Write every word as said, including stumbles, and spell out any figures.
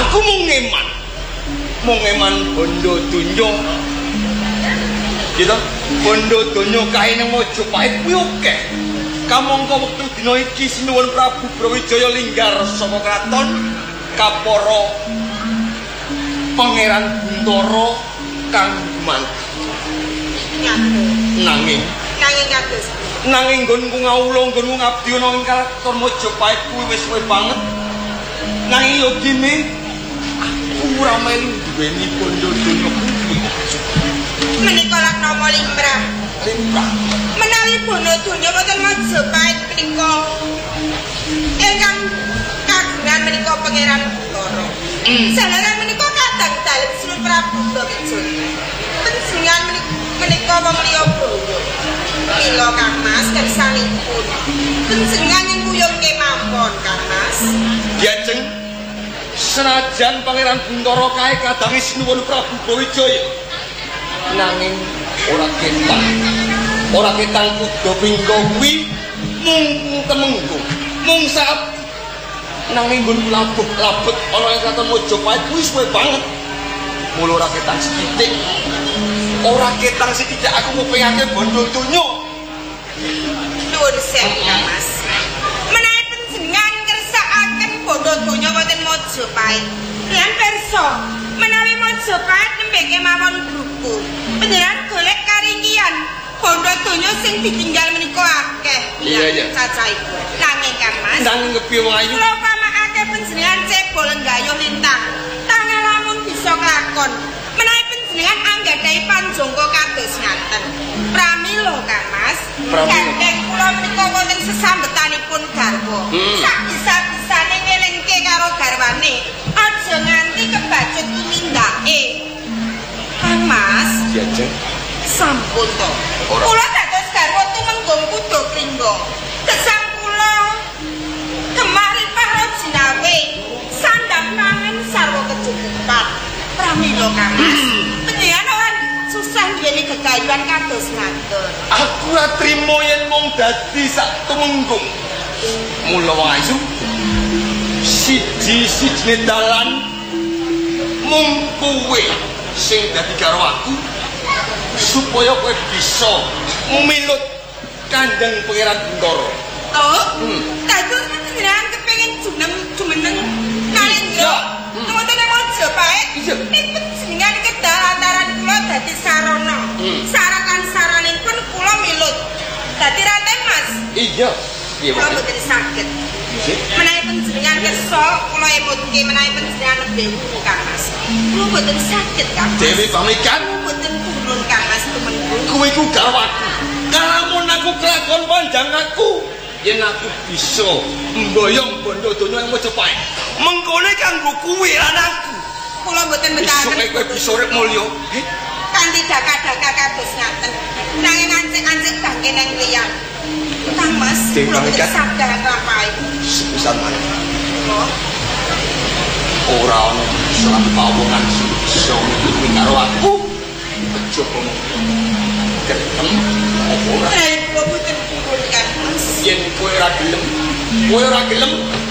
Aku mau ngeman. Mau ngeman bondo donya. Gitu. Bondo donya kae nang Majapahit kuwi akeh. Kamangka wektu dina iki sinuwun Prabu Brawijaya linggar saka kraton kapara Pangeran Guntara kang gumanti. Nanging nanging kados nanging nggonku ngawula nggonku ngabdi ana ing kraton Majapahit kuwi wis suwe banget. Nanging yo gini aku ora melu duweni bondo donya kuwi. Menika lak nama limrah. Limrah. Menawi bondo donya boten Majapahit menika ingkang kagungan menika Pangeran Guntara. Salaran menika kadang dalem Sri Prabu Brawijaya. Panjenengan menika wong liya boyo. Mila Kang Mas kersanipun. Panjenengan yen kuyung kemawon Kang Mas. Diajeng senajan Pangeran Guntara kae kadange sinuwun Prabu Brawijaya. Nanging ora ketang. Ora ketang kuda pinggo kuwi mung temenggung. Mung saat nanging nggon labet-labet ana ing kraton Majapahit kuwi suwe banget. Mula ora ketang sithik. Ora ketang sithik aku ngupengake bondo donya. Nuwun sewu Kang Mas. Menawi panjenengan kersakaken bondo donya wonten Majapahit, lan pirsa menawi Majapahit nembe kemawon grupu. Panjenengan golek karinggian bondo donya sing ditinggal menika akeh. Iya iya. Cacahipun. Nanging Kang Mas. Nanging ngepi wong ayu. Kula pamakake panjenengan cebol nggayuh lintang. Tangan lamun bisa kelakon. Menawi panjenengan anggadhahi panjangka kados ngaten. Pramila Kang Mas. Gandeng kula menika wonten sesambetanipun garwa. Hmm. Sak bisa-bisane ngelingke karo garwane. Aja nganti kebacut tumindake. Kang Mas. Diajeng. Sampun to. Kula dados garwa tumenggung kuda kringga. Gesang kula kemari para jinawe sandang mangan sarwa kecukupan. Pramila Kang Mas. Panjenengan ora susah duweni gegayuhan kados ngaten. Aku ora trimo yen mung dadi sak tumenggung. Mula wong ayu siji-sijine dalan mung kowe sing dadi karo aku supaya kowe bisa milut kandheng Pangeran Guntara. Oh, dados panjenengan kepengin jumeneng jumeneng kalian yo. Wonten ing Majapahit, ning panjenengan kedah lantaran kula dadi sarana. Sarakan-saranipun kula milut. Dadi raten Mas. Iya, piye Kula wae. boten saged. Menawi panjenengan kersa kula emutke menawi panjenengan dewe Kang Mas. Kula boten saged Kang Mas. Dewi pamikan Boten purun Kang Mas tumenggung. kowe iku garwaku. Kalamun aku kelakon pandang aku yen aku bisa mboyong bondo donya ing Majapahit. Mengkone kanggo kuwi lan aku. Kula boten betahaken. Besok kowe bisa urip mulya. Kanthi daka-daka kados ngaten. Nanging ancik-ancik bangke nang liyan. Kang Mas, kula boten sadar lampahe. Sepisan maneh. Oh, Ora ana salah pawongan sing bisa ngikuti karo aku. Coba ketemu apa ora? nek kula boten purun Kang Mas. Yen kowe ora gelem, kowe ora gelem